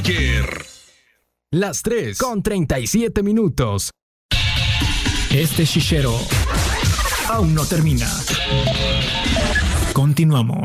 Roger. Las 3:37. Este chichero aún no termina. Continuamos.